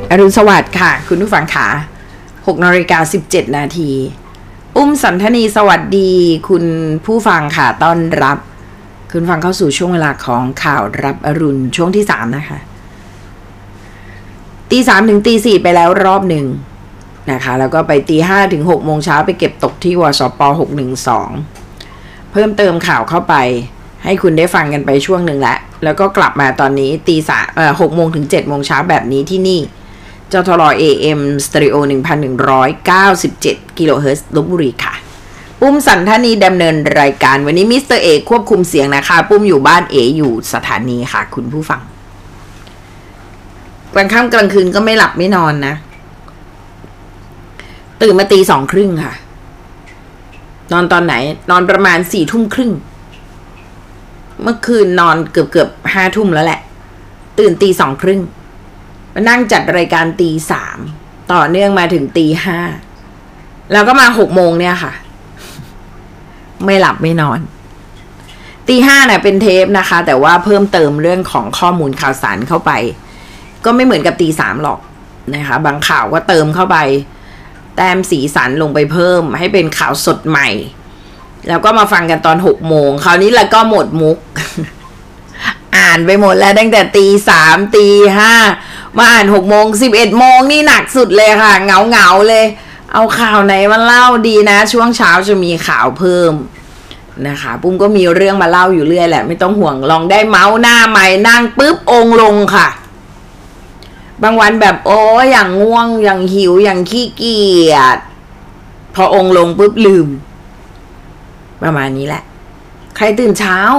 อรุณสวัสดิ์ค่ะคุณผู้ฟังขา6:17 น.อุ้มสันทนีสวัสดีคุณผู้ฟังค่ะต้อนรับคุณฟังเข้าสู่ช่วงเวลาของข่าวรับอรุณช่วงที่3นะคะตี 3 ถึงตี 4ไปแล้วรอบหนึ่งนะคะแล้วก็ไปตี 5 ถึง 6 โมงเช้าไปเก็บตกที่วสป612เพิ่มเติมข่าวเข้าไปให้คุณได้ฟังกันไปช่วงหนึ่งแล้วก็กลับมาตอนนี้ตี 6 โมงถึง 7 โมงเช้าแบบนี้ที่นี่จทร AM สเตอริโอ 1,197 กิโลเฮิรตซ์ลพบุรีค่ะปุ้มสันทนีดำเนินรายการวันนี้มิสเตอร์เอควบคุมเสียงนะคะปุ้มอยู่บ้านเออยู่สถานีค่ะคุณผู้ฟังกลางค่ำกลางคืนก็ไม่หลับไม่นอนนะตื่นมาตี 2:30 ค่ะนอนตอนไหนนอนประมาณ 4 ทุ่มครึ่งเมื่อคืนนอนเกือบ 5 ทุ่มแล้วแหละตื่นตี 2:30มานั่งจัดรายการตี 3ต่อเนื่องมาถึงตี 5แล้วก็มา 6 โมงเนี่ยค่ะไม่หลับไม่นอนตี 5เนี่ยเป็นเทปนะคะแต่ว่าเพิ่มเติมเรื่องของข้อมูลข่าวสารเข้าไปก็ไม่เหมือนกับตี 3หรอกนะคะบางข่าวก็เติมเข้าไปแต้มสีสันลงไปเพิ่มให้เป็นข่าวสดใหม่แล้วก็มาฟังกันตอน 6 โมงคราวนี้แล้วก็หมดมุก อ่านไปหมดแล้วตั้งแต่ตี 3ตี 5มาอ่าน 6 โมง 11 โมงนี่หนักสุดเลยค่ะเหงาเลยเอาข่าวไหนมาเล่าดีนะช่วงเช้าจะมีข่าวเพิ่มนะคะปุ้มก็มีเรื่องมาเล่าอยู่เรื่อยแหละไม่ต้องห่วงลองได้เมาส์หน้าใหม่นั่งปุ๊บองลงค่ะบางวันแบบโอ้อย่างง่วงอย่างหิวอย่างขี้เกียจพอองลงปุ๊บลืมประมาณนี้แหละใครตื่นเช้า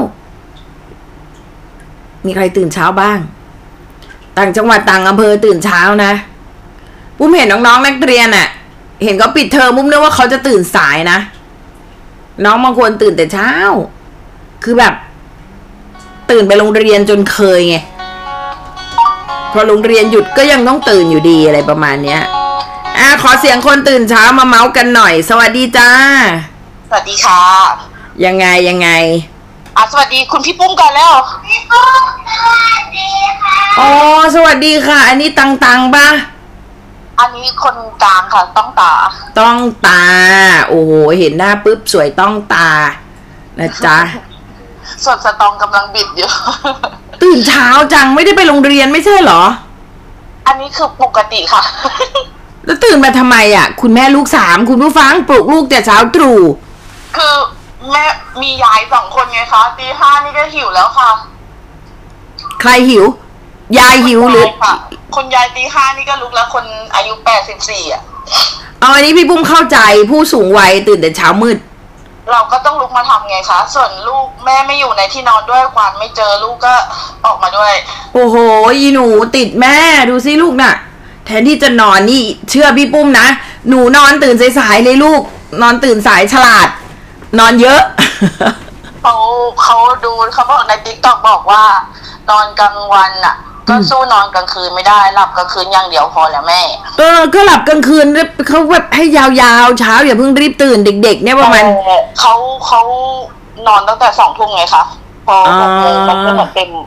มีใครตื่นเช้าบ้างต่างจังหวัดต่างอำเภอตื่นเช้านะปุ้มเห็นน้องๆนักเรียนอะเห็นเขาปิดเทอมปุ้มนึกว่าเขาจะตื่นสายนะน้องบางคนตื่นแต่เช้าคือแบบตื่นไปโรงเรียนจนเคยไงพอโรงเรียนหยุดก็ยังต้องตื่นอยู่ดีอะไรประมาณเนี้ยขอเสียงคนตื่นเช้ามาเมาส์กันหน่อยสวัสดีจ้าสวัสดีค่ะยังไงสวัสดีคุณพี่ปุ้มก่อนแล้วพี่ปุ้มสวัสดีค่ะอ๋อสวัสดีค่ะอันนี้ตังป่ะอันนี้คนกลางค่ะต้องตาโอ้โหเห็นหน้าปุ๊บสวยต้องตานะจ๊ะสดสตองกำลังบิดอยู่ตื่นเช้าจังไม่ได้ไปโรงเรียนไม่ใช่เหรออันนี้คือปกติค่ะแล้วตื่นมาทำไมอ่ะคุณแม่ลูก3คุณผู้ฟังปลุกลูกแต่เช้าตรู่คือแม่มียาย2 คนไงคะตี 5นี่ก็หิวแล้วค่ะใครหิวยายหิวหรือคนยายตี 5นี่ก็ลุกแล้วคนอายุ84อ่ะอันนี้พี่ปุ้มเข้าใจผู้สูงวัยตื่นแต่เช้ามืดเราก็ต้องลุกมาทำไงคะส่วนลูกแม่ไม่อยู่ในที่นอนด้วยควานไม่เจอลูกก็ออกมาด้วยโอ้โหอีหนูติดแม่ดูสิลูกน่ะแทนที่จะนอนนี่เชื่อพี่ปุ้มนะหนูนอนตื่นสายๆเลยลูกนอนตื่นสายฉลาดนอนเยอะเขาดูเขาบอกใน TikTok บอกว่านอนกลางวันอ่ะก็สู้นอนกลางคืนไม่ได้หลับกลางคืนอย่างเดียวพอแล้วแม่ก็หลับกลางคืนเขาแบบให้ยาวๆเช้าอย่าเพิ่งรีบตื่นเด็กๆเนี่ยประมาณเขานอนตั้งแต่2 ทุ่มไงคะพอ6 โมงมันก็เหมือนเต็ม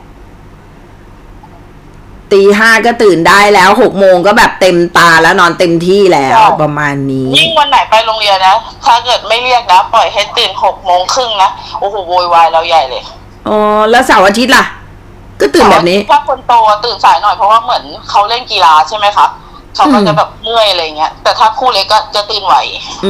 ตี 5ก็ตื่นได้แล้ว6 โมงก็แบบเต็มตาแล้วนอนเต็มที่แล้วประมาณนี้ยิ่งวันไหนไปโรงเรียนนะถ้าเกิดไม่เรียกนะปล่อยให้ตื่น6:30นะโอ้โหโวยวายเราใหญ่เลยแล้วเสาร์อาทิตย์ล่ะก็ตื่นแบบนี้ถ้าคนโตตื่นสายหน่อยเพราะว่าเหมือนเขาเล่นกีฬาใช่ไหมคะเขาก็จะแบบเมื่อยอะไรเงี้ยแต่ถ้าคู่เล็กก็จะตื่นไหว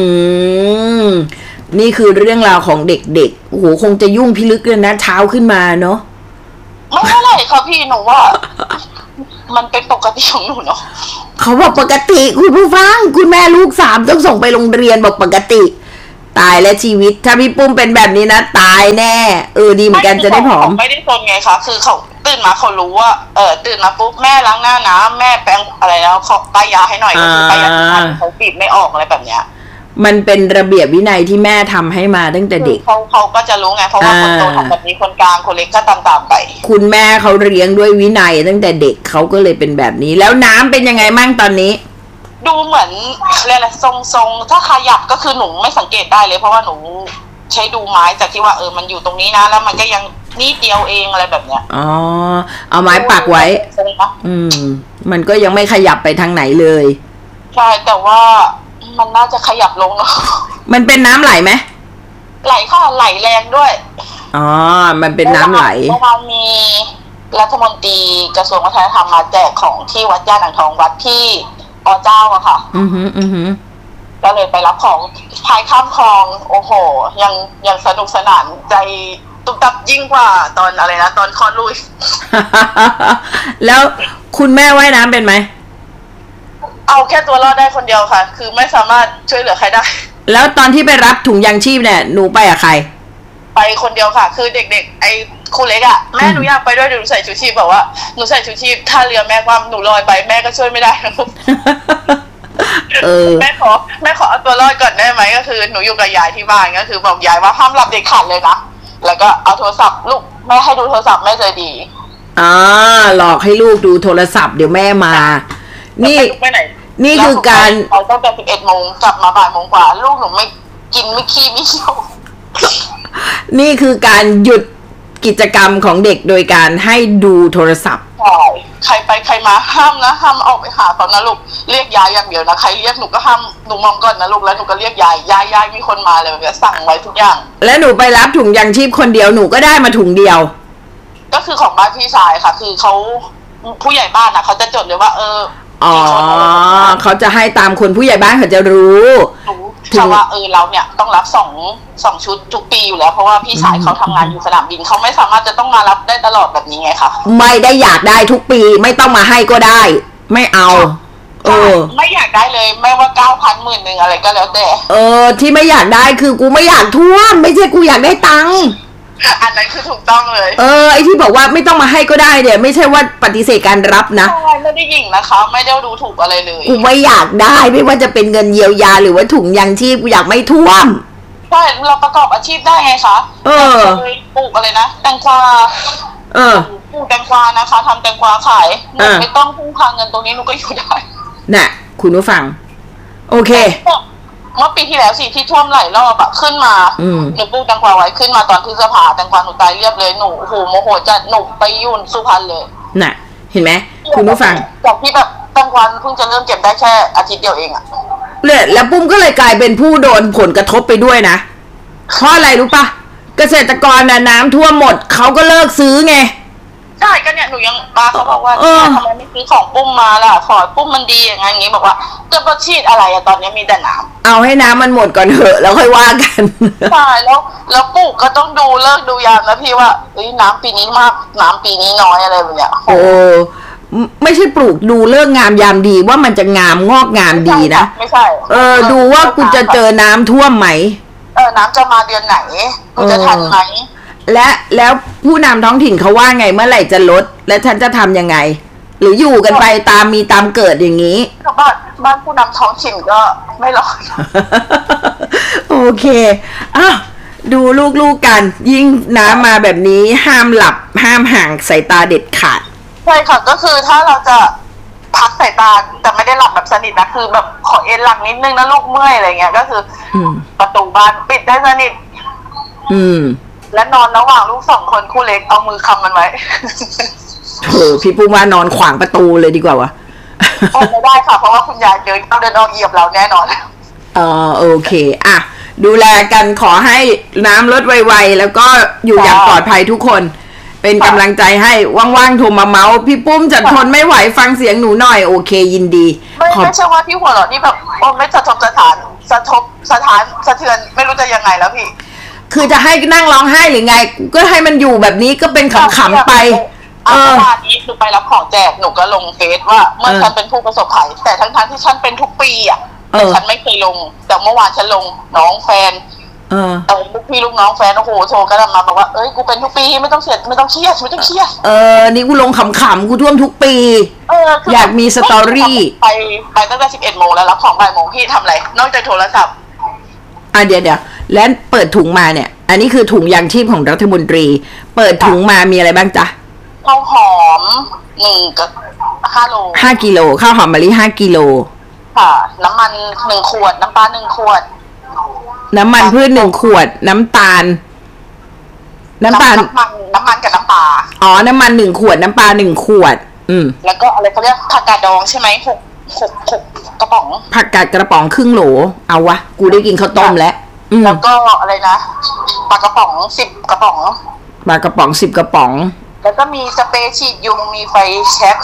นี่คือเรื่องราวของเด็กๆโอ้โหคงจะยุ่งพิลึกเลยนะเช้าขึ้นมาเนาะไม่เท่าไหร่ค่ะพี่หนูว่ามันเป็นปกติของหนูเนาะเขาบอกปกติคุณผู้ฟังคุณแม่ลูก3ต้องส่งไปโรงเรียนบอกปกติตายและชีวิตถ้าพี่ปุ้มเป็นแบบนี้นะตายแน่ดีเหมือนกันจะได้ผอมไม่ได้ทนไงคะคือเขาตื่นมาเขารู้ว่าตื่นมาปุ๊บแม่ล้างหน้านะแม่แปรงอะไรแล้วเขาป้ายยาให้หน่อยก็คือป้ายยาเขาบีบไม่ออกอะไรแบบเนี้ยมันเป็นระเบียบวินัยที่แม่ทำให้มาตั้งแต่เด็กเขาก็จะรู้ไงเพราะว่าคนโตทำแบบนี้คนกลางคนเล็กก็ตามไปคุณแม่เขาเลี้ยงด้วยวินัยตั้งแต่เด็กเขาก็เลยเป็นแบบนี้แล้วน้ำเป็นยังไงมั่งตอนนี้ดูเหมือนอะไรทรงถ้าขยับก็คือหนูไม่สังเกตได้เลยเพราะว่าหนูใช้ดูไม้จากที่ว่ามันอยู่ตรงนี้นะแล้วมันก็ยังนิดเดียวเองอะไรแบบเนี้ยอ๋อเอาไม้ปักไว้มันก็ยังไม่ขยับไปทางไหนเลยใช่แต่ว่ามันน่าจะขยับลงเนาะมันเป็นน้ำไหลไหมไหลค่ะไหลแรงด้วยอ๋อมันเป็นน้ำไหลเมื่อวานมีรัฐมนตรีกระทรวงวัฒนธรรมมาแจกของที่วัดย่านอ่างทองวัดที่เจ้าอะค่ะก็เลยไปรับของพายข้ามคลองโอ้โหยังสนุกสนานใจตุบตับยิ่งกว่าตอนอะไรนะตอนคลอดลูกแล้วคุณแม่ว่ายน้ำเป็นไหมเอาแค่ตัวรอดได้คนเดียวค่ะคือไม่สามารถช่วยเหลือใครได้แล้วตอนที่ไปรับถุงยางชีพเนี่ยหนูไปกับใครไปคนเดียวค่ะคือเด็กๆไอ้ครูเล็กอะแม่หนูอยากไปด้วยหนูใส่ชูชีพบอกว่าหนูใส่ชูชีพถ้าเรือแม่ว่าหนูลอยไปแม่ก็ช่วยไม่ได้แม่ขอเอาตัวรอดก่อนได้ไหมก็คือหนูอยู่กับยายที่บ้านก็คือบอกยายว่าห้ามหลับเด็ดขาดเลยนะแล้วก็เอาโทรศัพท์ลูกแม่ให้ดูโทรศัพท์แม่ใจดีหลอกให้ลูกดูโทรศัพท์เดี๋ยวแม่มานี่คือการเราตั้งแต่11 โมงกลับมาบ่ายโมงกว่าลูกหนูไม่กินไม่ขี้ไม่เที่ยวนี่คือการหยุดกิจกรรมของเด็กโดยการให้ดูโทรศัพท์ใครไปใครมาห้ามนะห้ามออกไปหาตอนนะลูกเรียกยายอย่างเดียวนะใครเรียกหนูก็ห้ามหนูมองก่อนนะลูกแล้วหนูก็เรียกยายมีคนมาเลยแบบสั่งไว้ทุกอย่างแล้วหนูไปรับถุงยางชีพคนเดียวหนูก็ได้มาถุงเดียวก็คือของบ้านพี่ชายค่ะคือเขาผู้ใหญ่บ้านเขาจะจดเลยว่าเขาจะให้ตามคนผู้ใหญ่บ้านเขาจะรู้แต่ว่าเราเนี่ยต้องรับสองชุดทุกปีอยู่แล้วเพราะว่าพี่ชายเขาทำงานอยู่สนามบินเขาไม่สามารถจะต้องมารับได้ตลอดแบบนี้ไงคะไม่ได้อยากได้ทุกปีไม่ต้องมาให้ก็ได้ไม่เอาไม่อยากได้เลยไม่ว่า9,000 10,000อะไรก็แล้วแต่ที่ไม่อยากได้คือกูไม่อยากท่วมไม่ใช่กูอยากได้ตังค์อันนั้นคือถูกต้องเลยไอที่บอกว่าไม่ต้องมาให้ก็ได้เนี่ยไม่ใช่ว่าปฏิเสธการรับนะไม่ได้ยิงนะคะไม่ได้ดูถูกอะไรเลยกูไม่อยากได้ไม่ว่าจะเป็นเงินเยียวยาหรือว่าถุงยางชีพกูอยากไม่ท่วมใช่เราประกอบอาชีพได้ไงคะปลูกอะไรนะแตงกวาปลูกแตงกวานะคะทำแตงกวาขายไม่ต้องพึ่งพาเงินตรงนี้หนูก็อยู่ได้น่ะคุณผู้ฟังโอเคเมื่อปีที่แล้วสิที่ท่วมไหลรอบขึ้นมาหนูปลูกแตงกวาไว้ขึ้นมาตอนพฤษภาแตงกวาหนูตายเรียบเลยหนูโอ้โหโมโหจัดหนูไปยุ่นสุพรรณเลยน่ะเห็นไหมคุณผู้ฟังจากที่แบบแตงกวาเพิ่งจะเริ่มเก็บได้แค่อาทิตย์เดียวเองอะแล้วปุ้มก็เลยกลายเป็นผู้โดนผลกระทบไปด้วยนะเพราะอะไรรู้ปะเกษตรกรน่ะน้ำท่วมหมดเขาก็เลิกซื้อไงใช่ก็เนี่ยหนูยังมาเขาบอกว่าทำไมไม่ซื้อของปุ้มมาล่ะขอปุ้มมันดีอย่างงี้บอกว่าจะประชีดอะไรอะตอนนี้มีแต่น้ำเอาให้น้ำมันหมดก่อนเถอะแล้วค่อยว่ากันใช่แล้วปลูกก็ต้องดูเลิกดูยามนะพี่ว่าน้ำปีนี้มากน้ำปีนี้น้อยอะไรแบบเนี้ยไม่ใช่ปลูกดูเลิกงามยามดีว่ามันจะงามงอกงามดีนะไม่ใช่ดูว่ากูจะเจอน้ำท่วมไหมน้ำจะมาเดือนไหนกูจะทันไหมแล้วผู้นำท้องถิ่นเขาว่าไงเมื่อไหร่จะลดและฉันจะทำยังไงหรืออยู่กันไปตามมีตามเกิดอย่างนี้บ้านผู้นำท้องถิ่นก็ไม่รอดโอเคดูลูกๆกันยิ่งน้ำมาแบบนี้ห้ามหลับห้ามห่างสายตาเด็ดขาดใช่ค่ะก็คือถ้าเราจะพักสายตาแต่ไม่ได้หลับแบบสนิทนะคือแบบขอเอ็นหลังนิดนึงนะลูกเมื่อยอะไรเงี้ยก็คือประตูบ้านปิดได้สนิทและนอนระหว่างลูก2 คนคู่เล็กเอามือคำมันไว้พี่ปุ้มว่านอนขวางประตูเลยดีกว่าวะไม่ได้ค่ะเพราะว่าคุณยายเดินออกเหยียบเราแน่นอนโอเคดูแลกันขอให้น้ำลดไวๆแล้วก็อยู่อย่างปลอดภัยทุกคนเป็นกำลังใจให้ว่างๆโทรมาเมาส์พี่ปุ้มจะทนไม่ไหวฟังเสียงหนูหน่อยโอเคยินดีไม่ใช่ว่าพี่หัวเราะนี่แบบไม่สะเทือนไม่รู้จะยังไงแล้วพี่คือจะให้นั่งร้องไห้หรือไงก็ให้มันอยู่แบบนี้ก็เป็นขำๆไปเมื่อวานนี้หนูไปรับของแจกหนูก็ลงเฟซว่าเมื่อฉันเป็นผู้ประสบภัยแต่ทั้งที่ฉันเป็นทุกปีฉันไม่เคยลงแต่เมื่อวานฉันลงน้องแฟนลูกพี่ลูกน้องแฟนโอ้โหโทรกันมาบอกว่ากูเป็นทุกปีไม่ต้องเครียดนี่กูลงขำๆกูท่วมทุกปีอยากมีสตอรี่ไปตั้งแต่11 โมงแล้วรับของบ่ายโมงพี่ทำอะไรนอกจากโทรศัพท์เดี๋ยวแล้วเปิดถุงมาเนี่ยอันนี้คือถุงยางชีพของรัฐมนตรีเปิดถุงมามีอะไรบ้างจ๊ะข้าวหอม1 กับ 5 โล 5 กิโลข้าวหอมมะลิ5 กิโลค่ะน้ำมัน1 ขวดน้ำปลา1 ขวดน้ำมันพืช1 ขวดน้ำตาลน้ำมันกับน้ำปลาอ๋อน้ำมัน1 ขวดน้ำปลา1 ขวดแล้วก็อะไรเขาเรียกผักกาดดองใช่ไหมหกกระป๋องผักกาดกระป๋องครึ่งโหลเอาวะกูได้กินข้าวต้มแล้วแล้วก็อะไรนะปลากระป๋อง10 กระป๋องปลากระป๋อง10 กระป๋องแล้วก็มีสเปรย์ฉีดยุงมีไฟแช็ก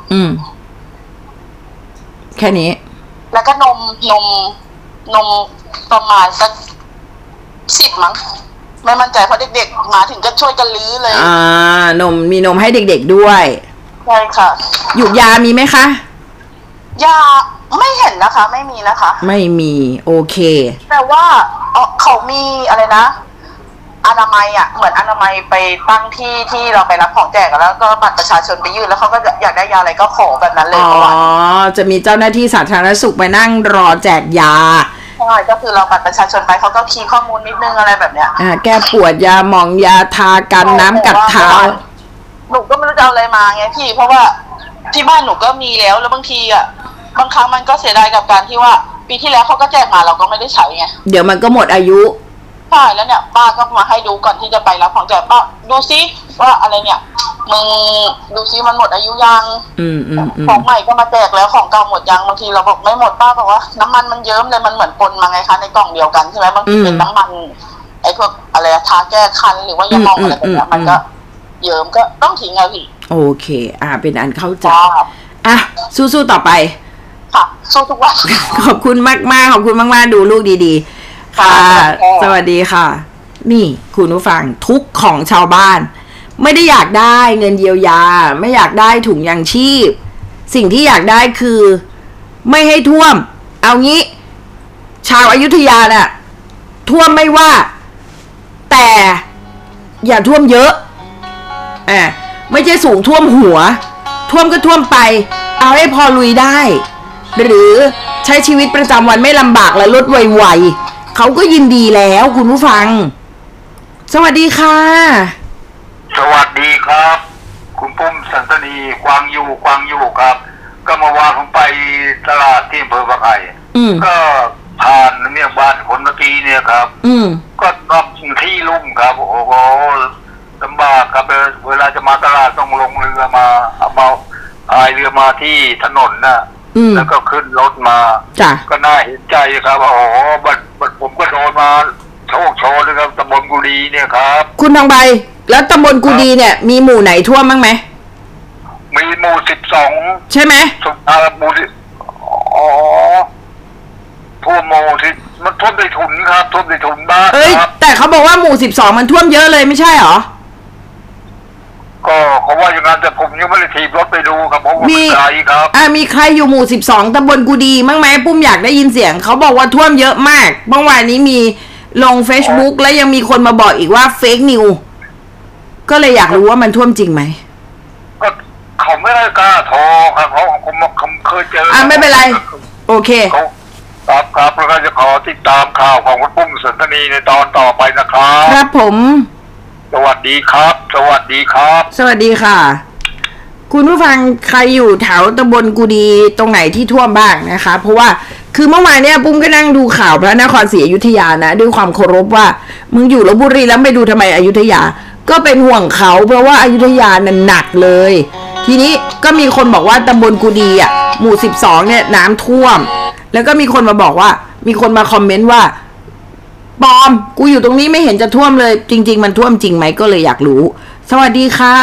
แค่นี้แล้วก็นมประมาณสัก10มั้งไม่มั่นใจเพราะเด็กๆมาถึงก็ช่วยกันลื้อเลยมีนมให้เด็กๆด้วยใช่ค่ะหยุกยามีไหมคะยาไม่เห็นนะคะไม่มีนะคะไม่มีโอเคแต่ว่าเขามีอะไรนะอนามัยอ่ะเหมือนอนามัยไปตั้งที่เราไปรับของแจกแล้วก็บัตรประชาชนไปยื่นแล้วเขาก็อยากได้ยาอะไรก็ขอแบบนั้นเลยจะมีเจ้าหน้าที่สาธารณสุขไปนั่งรอแจกยาใช่ก็คือเราบัตรประชาชนไปเขาก็คีย์ข้อมูลนิดนึงอะไรแบบเนี้ยแก้ปวดยาหมองยาทากันน้ำกัดเท้าหนูก็ไม่รู้จะเอาอะไรมาไงพี่เพราะว่าที่บ้านหนูก็มีแล้วบางทีอ่ะบางครั้งมันก็เสียดายกับการที่ว่าปีที่แล้วเขาก็แจกมาเราก็ไม่ได้ใช้ไงเดี๋ยวมันก็หมดอายุใช่แล้วเนี่ยป้าก็มาให้ดูก่อนที่จะไปรับของแจกป้าดูซิว่าอะไรเนี่ยมึงดูซิมันหมดอายุยังของใหม่ก็มาแจกแล้วของเก่าหมดยังบางทีเราบอกไม่หมดป้าบอกว่าน้ำมันมันเยิ้มเลยมันเหมือนปนมาไงคะในกล่องเดียวกันใช่ไหมบางทีเป็นน้ำมันไอ้พวกอะไรทาแก้คันหรือว่ายาหมองอะไรแบบนี้มันก็เยิ้มก็ต้องทิ้งไงพี่โอเคเป็นอันเข้าใจสู้ๆต่อไปค่ะสู้ทุกวันขอบคุณมากๆขอบคุณมากๆดูลูกดีๆค่ะสวัสดีค่ะนี่คุณผู้ฟังทุกของชาวบ้านไม่ได้อยากได้เงินเยียวยาไม่อยากได้ถุงยางชีพสิ่งที่อยากได้คือไม่ให้ท่วมเอางี้ชาวอยุธยาน่ะท่วมไม่ว่าแต่อย่าท่วมเยอะไม่ใช่สูงท่วมหัวท่วมก็ท่วมไปเอาให้พอลุยได้หรือใช้ชีวิตประจำวันไม่ลำบากและลดไวๆเขาก็ยินดีแล้วคุณผู้ฟังสวัสดีค่ะสวัสดีครับคุณปุ้มสันตนีกวางอยู่ครับก็เมื่อวานผมไปตลาดที่อำเภอปะไข่ก็ผ่านเนี่ยบ้านคนเมื่อกี้เนี่ยครับก็รับที่ลุ่มครับโอ้โหลำบากครับเวลาจะมาตลาดต้องลงเรือมาเอาพายเรือมาที่ถนนน่ะแล้วก็ขึ้นรถมาก็น่าเห็นใจครับโอ้โหบัดผมก็โดนมาโชว์เลยครับตำบลกุดีเนี่ยครับคุณทองใบแล้วตำบลกุดีเนี่ยมีหมู่ไหนท่วมบ้างไหมมีหมู่12 ใช่ไหมหมู่ท่วมหมู่ที่มันท่วมในถุนครับท่วมในถุนบ้านครับแต่เขาบอกว่าหมู่12มันท่วมเยอะเลยไม่ใช่หรอก็เขาว่าอย่างนั้นแต่ผมยังไม่ได้ถีบรถไปดูครับเพราะว่าไกลครับมีใครอยู่หมู่12ตำบลกุดีมั้งไหมปุ้มอยากได้ยินเสียงเขาบอกว่าท่วมเยอะมากเมื่อวานนี้มีลง Facebook แล้วยังมีคนมาบอกอีกว่าเฟกนิวก็เลยอยากรู้ว่ามันท่วมจริงไหมก็เขาไม่ได้กล้าโทรครับเขาเคยเจอไม่เป็นไรโอเคครับแล้วก็จะขอติดตามข่าวของคุณปุ้มสันตนีในตอนต่อไปนะครับครับผมสวัสดีครับสวัสดีครับสวัสดีค่ะคุณผู้ฟังใครอยู่แถวตำบลกุดีตรงไหนที่ท่วมบ้างนะคะเพราะว่าคือเมื่อวานเนี่ยปุ้มก็นั่งดูข่าวพระนครศรีอยุธยานะด้วยความเคารพว่ามึงอยู่ลพบุรีแล้วไปดูทำไมอยุธยาก็เป็นห่วงเขาเพราะว่าอยุธยานั้นหนักเลยทีนี้ก็มีคนบอกว่าตำบลกุดีหมู่12เนี่ยน้ำท่วมแล้วก็มีคนมาบอกว่ามีคนมาคอมเมนต์ว่าปอมกูอยู่ตรงนี้ไม่เห็นจะท่วมเลยจริงๆมันท่วมจริงไหมก็เลยอยากรู้สวัสดีค่ะ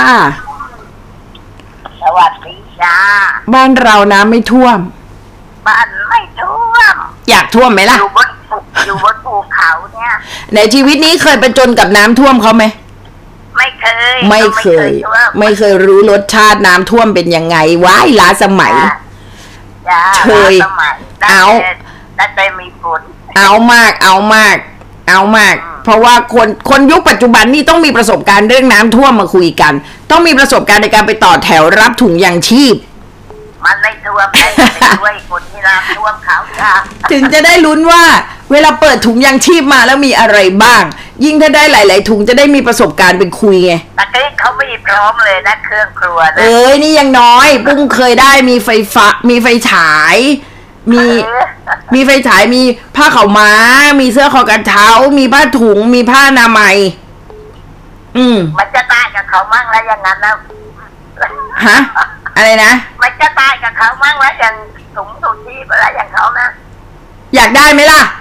สวัสดีจ้าบ้านเราน้ำไม่ท่วมบ้านไม่ท่วมอยากท่วมไหมล่ะอยู่บนภูเขาเนี่ยในชีวิตนี้เคยไปจนกับน้ำท่วมเขาไหมไม่เคยรู้รสชาติน้ำท่วมเป็นยังไงว้ายล้าสมัยเคยเอาแต่มีฝนเอามากเพราะว่าคนยุคปัจจุบันนี่ต้องมีประสบการณ์เรื่องน้ำท่วมมาคุยกันต้องมีประสบการณ์ในการไปต่อแถวรับถุงยางชีพมันไม่ท่วมไปด้วยคนที่น้ำท่วมเขาค่ะถึงจะได้ลุ้นว่าเวลาเปิดถุงยางชีพมาแล้วมีอะไรบ้างยิ่งถ้าได้หลายๆถุงจะได้มีประสบการณ์เป็นคุยไงแต่ก็เขาไม่พร้อมเลยนะเครื่องครัวนะนี่ยังน้อยปุ้งเคยได้มีไฟฟ้ามีไฟฉายมีไฟฉายมีผ้าขาวม้ามีเสื้อคอกันเท้ามีผ้าถุงมีผ้าอนามัยมันจะตายกับเขามั่งแล้วอย่างนั้นนะฮะอะไรนะมันจะตายกับเขามั่งแล้วอย่างถุงชูชีพอะไรอย่างเขานะอยากได้ไหมล่ะ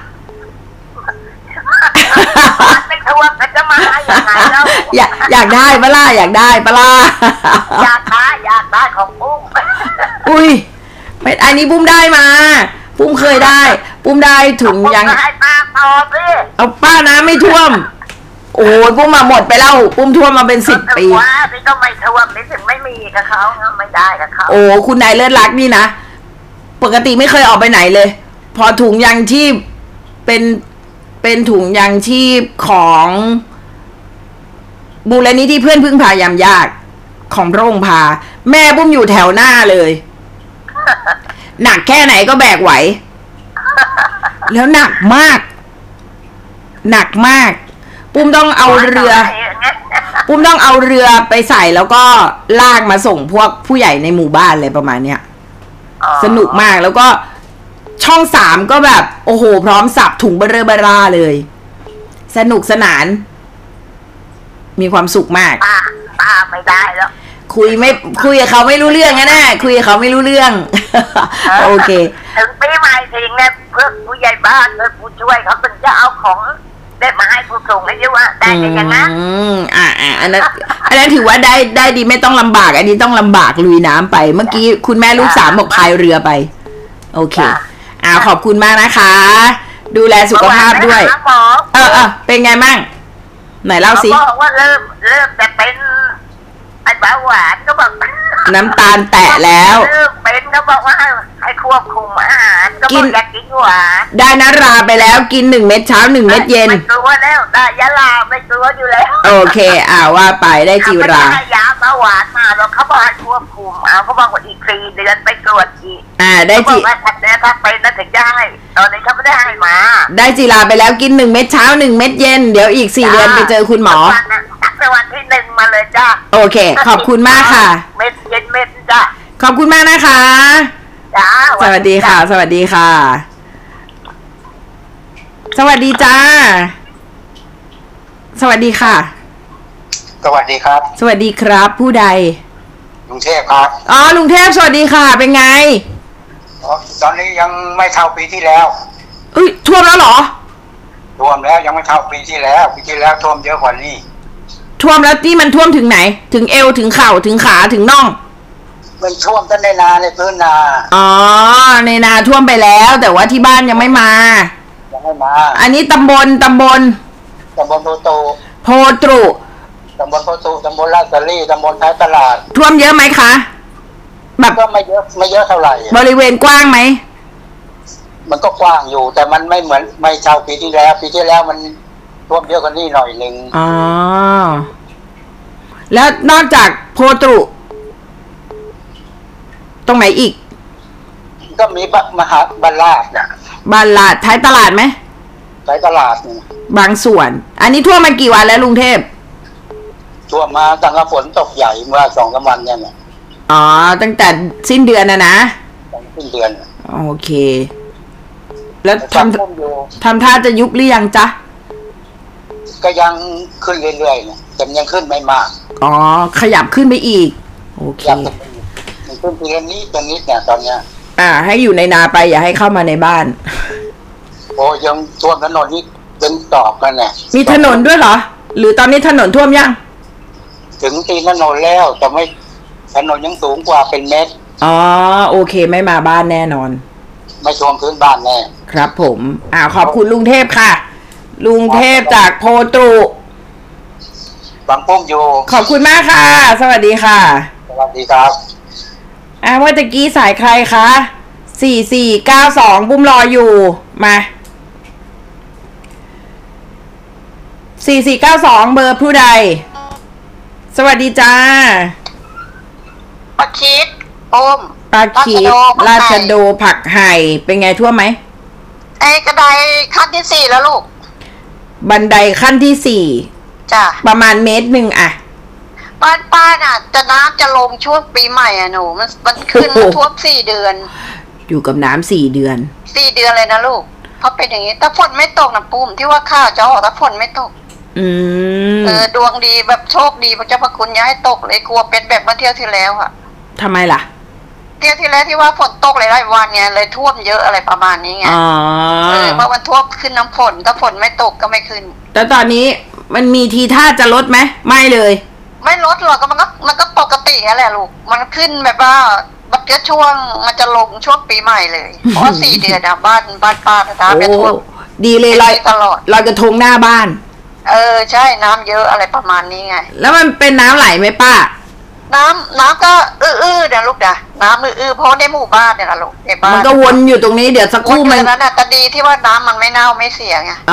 ไม่ทวงมันจะมาอย่างไรแล้วอยากได้ปะล่ะอยากได้ปะล่ะอยากได้ของปุ้มอุ้ยไม่อันนี้ปุ้มได้มาปุ้มเคยได้ปุ้มได้ถุงยังให้ป้าต่อสิเอาป้านะไม่ท่วมโอ้ยปุ้มมาหมดไปแล้วปุ้มท่วมมาเป็น10 ปีว่าพี่ก็ไม่ท่วมนี่ถึงไม่มีกับเขาไม่ได้กับเขาโอ้คุณนายเลิศรักนี่นะปกติไม่เคยออกไปไหนเลยพอถุงยังชีพเป็นถุงยังชีพของมูลนิธิเพื่อนพึ่งพายามยากของพระองค์พาแม่ปุ้มอยู่แถวหน้าเลยหนักแค่ไหนก็แบกไหวแล้วหนักมากปุ้มต้องเอาเรือไปใส่แล้วก็ลากมาส่งพวกผู้ใหญ่ในหมู่บ้านเลยประมาณเนี้ยสนุกมากแล้วก็ช่อง3ก็แบบโอ้โหพร้อมสับถุงเบอร์ราเลยสนุกสนานมีความสุขมากป้าไม่ได้แล้วคุยกับเขาไม่รู้เรื่องนะคุยกับเขาไม่รู้เรื่องโอเคถึงปีใหม่ถึงเนี่ยเพื่อผู้ใหญ่บ้านเพื่อผู้ช่วยเขาถึงจะเอาของได้มาให้ผู้ส่งให้เยอะว่าได้อย่างนั้นอันนั้นถือว่าได้ดีไม่ต้องลำบากอันนี้ต้องลำบากลุยน้ำไปเมื่อกี้คุณแม่ลูก3บอกพายเรือไปโอเคขอบคุณมากนะคะดูแลสุขภาพด้วยเป็นไงมั่งไหนเล่าสิบอกว่าเริ่มจะเป็นไอ้เบาหวานก็บอกน้ำตาลแตะแล้วเป็นก็บอกว่าให้ควบคุมอาหารก็บอกอยากกินหวานได้นาราไปแล้วกิน1 เม็ดเช้า1 เม็ดเย็นไม่กลัวแล้วได้ยาลาไม่กลัวอยู่แล้วโอเคว่าไปได้จิรายาเบาหวานมาแล้วเขาบอกให้ควบคุมเขาบอกว่าอีก4 เดือนไปตรวจอีกได้จิถ้าเป็นนั่นถึงได้ตอนนี้เขาไม่ได้ให้มาได้จิราไปแล้วกิน1 เม็ดเช้า1 เม็ดเย็นเดี๋ยวอีก4 เดือนไปเจอคุณหมอวันที่1มาเลยจ้าโอเคขอบคุณมากค่ะเม็ดเย็นเม็ดจ้าขอบคุณมากนะคะจ้าสวัสดีค่ะสวัสดีค่ะสวัสดีจ้าสวัสดีค่ะสวัสดีครับสวัสดีครับผู้ใดลุงเทพครับลุงเทพสวัสดีค่ะเป็นไงตอนนี้ยังไม่เท่าปีที่แล้วท่วมแล้วเหรอท่วมแล้วยังไม่เท่าปีที่แล้วท่วมเยอะกว่านี้ท่วมแล้วที่มันท่วมถึงไหนถึงเอวถึงเข่าถึงขาถึงน่องมันท่วมตั้งในนาในพื้นนาในนาท่วมไปแล้วแต่ว่าที่บ้านยังไม่มาอันนี้ตำบลโพตรุตำบลลาดสลีตำบลท้ายตลาดท่วมเยอะไหมคะแบบก็ไม่เยอะเท่าไหร่บริเวณกว้างไหมมันก็กว้างอยู่แต่มันไม่เหมือนไม่เท่าปีที่แล้วมันท่วมเยอะกว่านี้หน่อยนึงแล้วนอกจากโพตรุตรงไหนอีกก็มีมหาบรรลาดบรรลาดท้ายตลาดไหมท้ายตลาดบางส่วนอันนี้ท่วมมากี่วันแล้วลุงเทพท่วมมาตั้งแต่ฝนตกใหญ่เมื่อ2-3 วันเนี่ยตั้งแต่สิ้นเดือนนะสิ้นเดือนโอเคแล้วทำท่าจะยุบหรือยังจ๊ะก็ยังขึ้นเรื่อยๆแต่ยังขึ้นไม่มากขยับขึ้นไปอีกโอเคมันขึ้นทีละนิดเนี่ยตอนเนี้ยให้อยู่ในนาไปอย่าให้เข้ามาในบ้านโอ้ยังท่วมถนนนี่เป็นตอกกันเนี่ยมีถนนด้วยเหรอหรือตอนนี้ถนนท่วมยังถึงตีนถนนแล้วแต่ไม่ถนนยังสูงกว่าเป็นเมตรโอเคไม่มาบ้านแน่นอนไม่ท่วมพื้นบ้านแน่ครับผมขอบคุณลุงเทพค่ะลุงเทพจากโพตรุบางปุ้มอยู่ขอบคุณมากค่ะสวัสดีค่ะสวัสดีครับเมื่อตะกี้สายใครคะ4492ปุ้มรออยู่มา4492เบอร์ผู้ใดสวัสดีจ้าปาคิดปุ้มปาคิดราชโดผักไห่เป็นไงทั่วไหมกระไดขั้นที่4แล้วลูกบันไดขั้นที่4 จ้ะประมาณ1 เมตรบ้านป้าน่ะน้ำจะลงช่วงปีใหม่หนูมันขึ้นท่วม4 เดือนอยู่กับน้ำ4 เดือนเลยนะลูกเพราะเป็นอย่างนี้ถ้าฝนไม่ตกนะปุ้มที่ว่าข้าวจะออกถ้าฝนไม่ตกดวงดีแบบโชคดีพระเจ้าพระคุณอย่าให้ตกเลยกลัวเป็นแบบเมื่อเที่ยวที่แล้วอะทำไมล่ะเที่ยวที่แล้วที่ว่าฝนตกหลายวันไงเลยท่วมเยอะอะไรประมาณนี้ไงเพราะมันท่วมขึ้นน้ำฝนถ้าฝนไม่ตกก็ไม่ขึ้นแต่ตอนนี้มันมีทีท่าจะลดไหมไม่เลยไม่ลดหรอกมันก็ปกติแหละลูกมันขึ้นแบบว่าบัดเดียวช่วงมันจะลงช่วงปีใหม่เลยเพราะ4 เดือนบ้านป้าตาไปท่วมดีเลยลอยตลอดลอยกระทงหน้าบ้านใช่น้ำเยอะอะไรประมาณนี้ไงแล้วมันเป็นน้ำไหลไหมป้าน้ำก็อื้อเนี่ยลูกนะน้ำอื้อเพราะในหมู่บ้านเนี่ยละลูกในบ้านมันก็วนอยู่ตรงนี้เดี๋ยวสักครู่มันนั้นแต่ดีที่ว่าน้ำมันไม่เน่าไม่เสียไง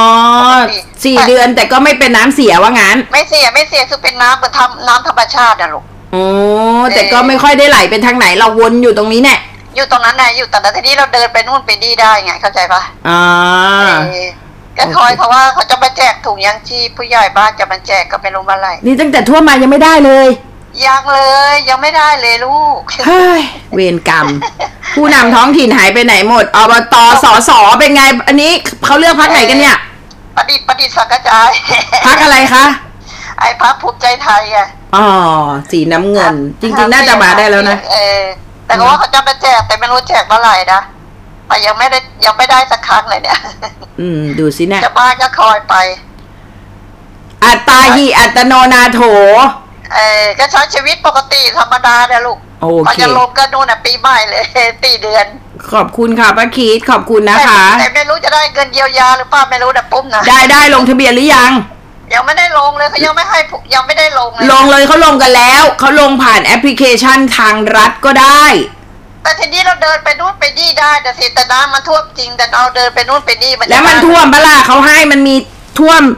4 เดือนแต่ก็ไม่เป็นน้ำเสียว่างั้นไม่เสียคือเป็นน้ำธรรมชาตินะลูกแต่ก็ไม่ค่อยได้ไหลเป็นทางไหนเราวนอยู่ตรงนี้เนี่ยอยู่ตรงนั้นไงอยู่แต่ทีนี้เราเดินไปนู่นไปนี่ได้ไงเข้าใจปะก็คอยเขาว่าเขาจะมาแจกถุงยังชีพผู้ใหญ่บ้านจะมาแจกก็ไม่รู้มาอะไรนี่ตั้งแต่ท่วมมายังไม่ได้เลยยังเลยยังไม่ได้เลยลูกเฮ้ยเวรกรรมผู้นำท้องถิ่นหายไปไหนหมดอบต.สส.เป็นไงอันนี้เขาเลือกพรรคไหนกันเนี่ยประดิษฐ์สังกระจายพรรคอะไรคะไอ้พรรคภูมิใจไทยอ่ะสีน้ำเงินจริงๆน่าจะมาได้แล้วนะแต่ว่าเขาจะมาแจกแต่ไม่รู้แจกเมื่อไหร่นะแต่ยังไม่ได้สักครั้งเลยเนี่ยดูสิเนี่ยจะบ้านก็คอยไปอัตตาหิอัตโนนาโถก็ใช้ชีวิตปกติธรรมดาเนี่ยลูกพอจะลงก็นู่นน่ะปีใหม่เลย4 เดือนขอบคุณค่ะป้าคิดขอบคุณนะคะแต่ไม่รู้จะได้เงินเยียวยาหรือเปล่าไม่รู้นะปุ้มนะได้ลงทะเบียนหรือยังยังไม่ได้ลงเลยเขายังไม่ให้ยังไม่ได้ลงเลยเขาลงกันแล้วเขาลงผ่านแอปพลิเคชันทางรัฐก็ได้แต่ทีนี้เราเดินไปนู่นไปนี่ได้แต่น้ำมันท่วมจริงแต่เราเดินไปนู่นไปนี่แล้วมันท่วมปะล่ะเขาให้มันมีท่วม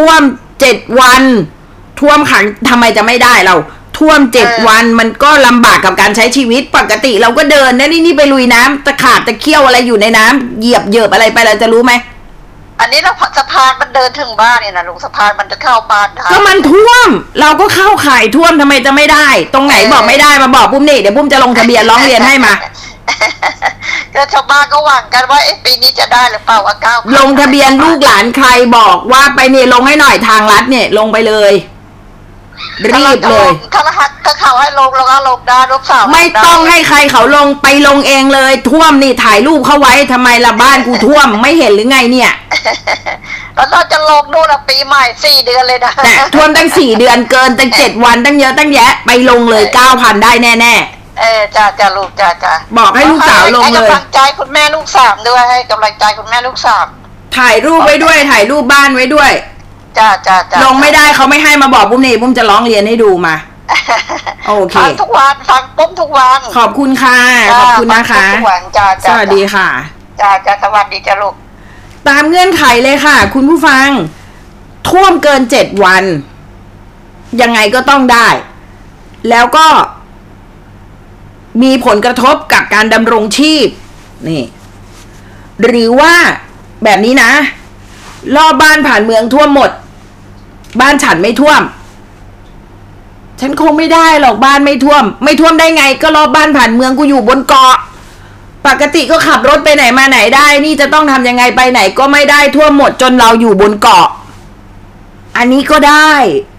7 วันท่วมขังทำไมจะไม่ได้เราท่วม7 วันมันก็ลำบากกับการใช้ชีวิตปกติเราก็เดินนี่ไปลุยน้ำตะขาบตะเคียวอะไรอยู่ในน้ำเหยียบอะไรไปเราจะรู้ไหมอันนี้เราสะพานมันเดินถึงบ้านเนี่ยนะลุงสะพานมันจะเข้าบ้านได้ก็มันท่วมเราก็เข้าข่ายท่วมทำไมจะไม่ได้ตรงไหนบอกไม่ได้มาบอกปุ้มนี่เดี๋ยวปุ้มจะลงทะเบียนร้องเรียนให้มาก็ชาวบ้านก็หวังกันว่าปีนี้จะได้หรือเปล่าว่าลงทะเบียนลูกหลานใครบอกว่าไปเนี่ยลงให้หน่อยทางรัฐเนี่ยลงไปเลยรีบเลยถ้าเขาให้ลงเราก็ลงได้ลูกสาวไม่ต้องให้ใครเขาลงไปลงเองเลยท่วมนี่ถ่ายรูปเขาไว้ทำไมละบ้านกูท่วมไม่เห็นหรือไงเนี่ยแล้วเราจะลงดูละปีใหม่4 เดือนเลยนะแต่ท่วมตั้ง4 เดือนเกินตั้ง7 วันตั้งเยอะตั้งแยะไปลงเลย 9,000 ได้แน่จ้าลูกจ้าบอกให้ลูกสาวลงเลยให้กำลังใจคุณแม่ลูก3ด้วยให้กำลังใจคุณแม่ลูก3 ถ่ายรูปไว้ด้วยถ่ายรูปบ้านไว้ด้วยจ้าลงไม่ได้เขาไม่ให้มาบอกปุ้มนี่ปุ้มจะร้องเรียนให้ดูมาโอเคฟังทุกวันฟังปุ้มทุกวันขอบคุณค่ะขอบคุณนะคะทุกวันจ้าสวัสดีค่ะจ้าสวัสดีจ้าลูกตามเงื่อนไขเลยค่ะคุณผู้ฟังท่วมเกิน7 วันยังไงก็ต้องได้แล้วก็มีผลกระทบกับการดำรงชีพนี่หรือว่าแบบนี้นะรอบบ้านผ่านเมืองท่วมหมดบ้านฉันไม่ท่วมฉันคงไม่ได้หรอกบ้านไม่ท่วมได้ไงก็รอบบ้านผ่านเมืองกูอยู่บนเกาะปกติก็ขับรถไปไหนมาไหนได้นี่จะต้องทำยังไงไปไหนก็ไม่ได้ท่วมหมดจนเราอยู่บนเกาะอันนี้ก็ได้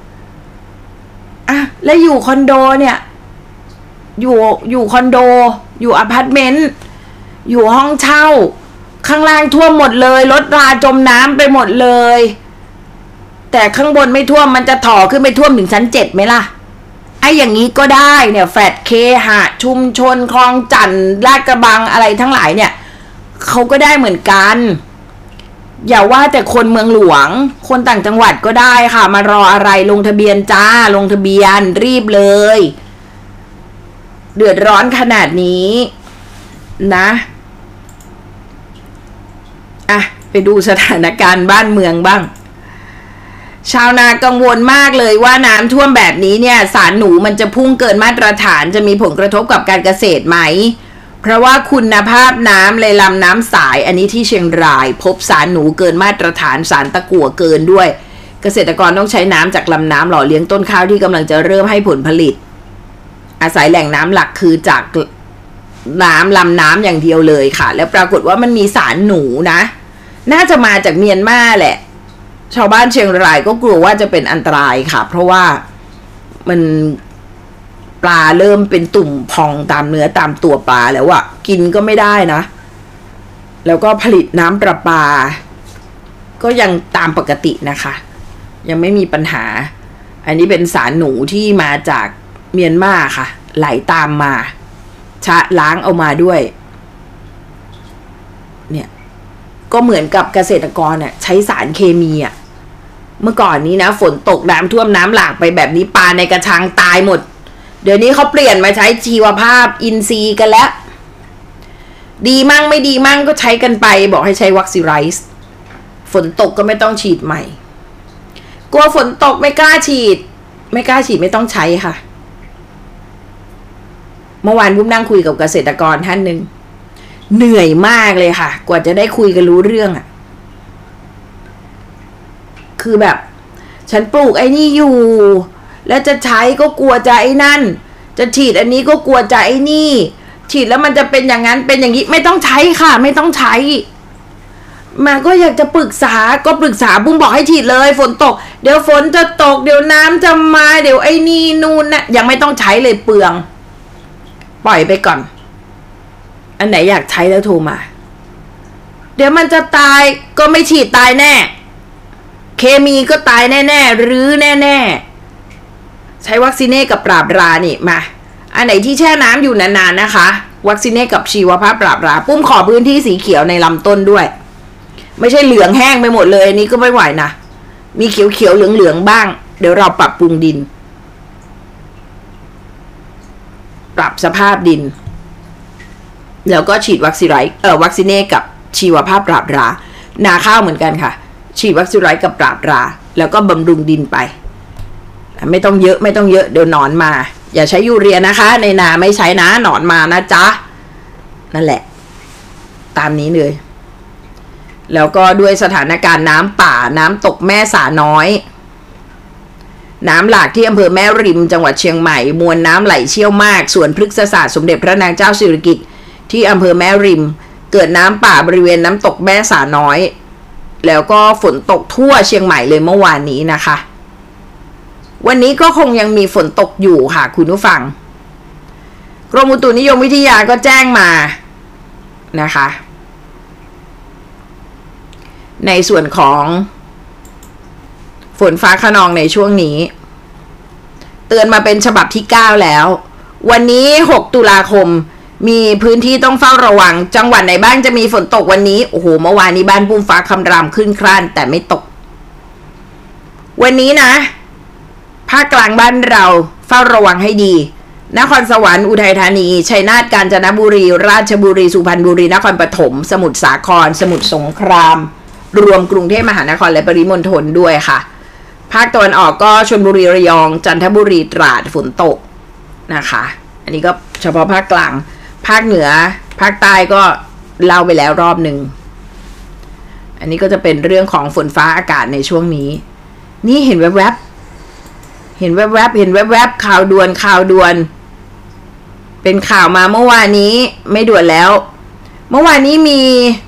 อะแล้วอยู่คอนโดเนี่ยอยู่คอนโดอยู่อพาร์ตเมนต์อยู่ห้องเช่าข้างล่างท่วมหมดเลยรถราจมน้ำไปหมดเลยแต่ข้างบนไม่ท่วมมันจะถ่อขึ้นไปท่วมถึงชั้น7ไหมล่ะไอ้อย่างนี้ก็ได้เนี่ยแฟลตเคหะชุมชนคลองจันทร์ลาดกระบังอะไรทั้งหลายเนี่ยเขาก็ได้เหมือนกันอย่าว่าแต่คนเมืองหลวงคนต่างจังหวัดก็ได้ค่ะมารออะไรลงทะเบียนจ้าลงทะเบียนรีบเลยเดือดร้อนขนาดนี้นะอ่ะไปดูสถานการณ์บ้านเมืองบ้างชาวนากังวลมากเลยว่าน้ำท่วมแบบนี้เนี่ยสารหนูมันจะพุ่งเกินมาตรฐานจะมีผลกระทบกับการเกษตรไหมเพราะว่าคุณภาพน้ำในลำน้ำสายอันนี้ที่เชียงรายพบสารหนูเกินมาตรฐานสารตะกั่วเกินด้วยเกษตรกรต้องใช้น้ำจากลำน้ำหล่อเลี้ยงต้นข้าวที่กำลังจะเริ่มให้ผลผลิตอาศัยแหล่งน้ำหลักคือจากน้ำลำน้ำอย่างเดียวเลยค่ะแล้วปรากฏว่ามันมีสารหนูนะน่าจะมาจากเมียนมาแหละชาวบ้านเชียงรายก็กลัวว่าจะเป็นอันตรายค่ะเพราะว่ามันปลาเริ่มเป็นตุ่มพองตามเนื้อตามตัวปลาแล้วอะกินก็ไม่ได้นะแล้วก็ผลิตน้ำประปาก็ยังตามปกตินะคะยังไม่มีปัญหาอันนี้เป็นสารหนูที่มาจากเมียนมาค่ะไหลตามมาชะล้างเอามาด้วยเนี่ยก็เหมือนกับเกษตรกรใช้สารเคมีเมื่อก่อนนี้นะฝนตกน้ำท่วมน้ำหลากไปแบบนี้ปลาในกระชังตายหมดเดี๋ยวนี้เขาเปลี่ยนมาใช้ชีวภาพอินทรีย์กันแล้วดีมั่งไม่ดีมั่งก็ใช้กันไปบอกให้ใช้วัคซีไรส์ฝนตกก็ไม่ต้องฉีดใหม่กลัวฝนตกไม่กล้าฉีดไม่ต้องใช้ค่ะเมื่อวานพุ่มนั่งคุยกับเกษตรกรท่านหนึ่งเหนื่อยมากเลยค่ะกว่าจะได้คุยกันรู้เรื่องคือแบบฉันปลูกไอ้นี่อยู่แล้วจะใช้ก็กลัวจะไอ้นั่นจะฉีดอันนี้ก็กลัวจะไอ้นี่ฉีดแล้วมันจะเป็นอย่างนั้นเป็นอย่างนี้ไม่ต้องใช้ค่ะไม่ต้องใช้มาก็อยากจะปรึกษาบุ้งบอกให้ฉีดเลยฝนตกเดี๋ยวฝนจะตกเดี๋ยวน้ำจะมาเดี๋ยวไอ้นี่นู่นนะยังไม่ต้องใช้เลยเปลืองปล่อยไปก่อนอันไหนอยากใช้แล้วโทรมาเดี๋ยวมันจะตายก็ไม่ฉีดตายแน่เคมีก็ตายแน่ๆหรือแน่ๆใช้วัคซีนกับปราบรานี่มาอันไหนที่แช่น้ำอยู่นานๆนะคะวัคซีนกับชีวภาพปราบราปุ้มขอพื้นที่สีเขียวในลำต้นด้วยไม่ใช่เหลืองแห้งไปหมดเลยอันนี้ก็ไม่ไหวนะมีเขียวๆเหลืองๆบ้างเดี๋ยวเราปรับปรุงดินปรับสภาพดินแล้วก็ฉีดวัคซีนกับชีวภาพปราบรานาข้าวเหมือนกันค่ะฉีดวัคซีนกับปราบราแล้วก็บำรุงดินไปไม่ต้องเยอะเดี๋ยวหนอนมาอย่าใช้ยูเรียนะคะในนาไม่ใช้นะหนอนมานะจ๊ะนั่นแหละตามนี้เลยแล้วก็ด้วยสถานการณ์น้ำป่าน้ำตกแม่สาน้อยน้ำหลากที่อำเภอแม่ริมจังหวัดเชียงใหม่มวลน้ำไหลเชี่ยวมากสวนพฤกษศาสตร์สมเด็จพระนางเจ้าสิริกิติ์ที่อำเภอแม่ริมเกิดน้ำป่าบริเวณน้ำตกแม่สาน้อยแล้วก็ฝนตกทั่วเชียงใหม่เลยเมื่อวานนี้นะคะวันนี้ก็คงยังมีฝนตกอยู่ค่ะคุณผู้ฟังกรมอุตุนิยมวิทยาก็แจ้งมานะคะในส่วนของฝนฟ้าคะนองในช่วงนี้เตือนมาเป็นฉบับที่9แล้ววันนี้6ตุลาคมมีพื้นที่ต้องเฝ้าระวังจังหวัดไหนบ้างจะมีฝนตกวันนี้โอ้โหเมื่อวานนี้บ้านปุ้มฟ้าคำรามขึ้นคร่านแต่ไม่ตกวันนี้นะภาคกลางบ้านเราเฝ้าระวังให้ดีนครสวรรค์อุทัยธานีชัยนาทกาญจนบุรีราชบุรีสุพรรณบุรีนครปฐมสมุทรสาครสมุทรสงครามรวมกรุงเทพมหานครและปริมณฑลด้วยค่ะภาคตะวันออกก็ชลบุรีระยองจันทบุรีตราดฝนตกนะคะอันนี้ก็เฉพาะภาคกลางภาคเหนือภาคใต้ก็เล่าไปแล้วรอบหนึ่งอันนี้ก็จะเป็นเรื่องของฝนฟ้าอากาศในช่วงนี้นี่เห็นแวบๆเห็นแวบๆข่าวด่วนเป็นข่าวมาเมื่อวานนี้ไม่ด่วนแล้วเมื่อวานนี้มี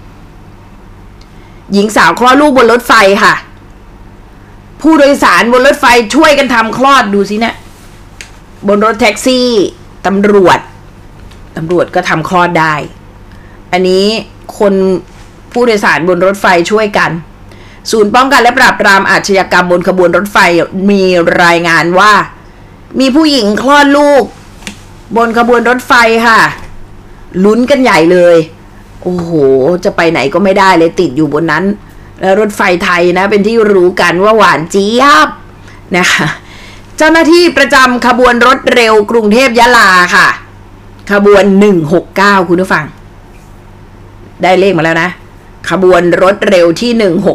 หญิงสาวคลอดลูกบนรถไฟค่ะผู้โดยสารบนรถไฟช่วยกันทำคลอดดูสินะบนรถแท็กซี่ตำรวจก็ทำคลอดได้อันนี้คนผู้โดยสารบนรถไฟช่วยกันศูนย์ป้องกันและปราบปรามอาชญากรรมบนขบวนรถไฟมีรายงานว่ามีผู้หญิงคลอดลูกบนขบวนรถไฟค่ะลุ้นกันใหญ่เลยโอ้โหจะไปไหนก็ไม่ได้เลยติดอยู่บนนั้นแล้วรถไฟไทยนะเป็นที่รู้กันว่าหวานเจี๊ยบนะคะเจ้าหน้าที่ประจำขบวนรถเร็วกรุงเทพยะลาค่ะขบวน169คุณผู้ฟังได้เลขมาแล้วนะขบวนรถเร็วที่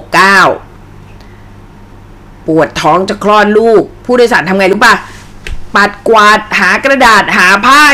169ปวดท้องจะคลอดลูกผู้โดยสารทำไงรู้ป่ะปัดกวาดหากระดาษหาผ้า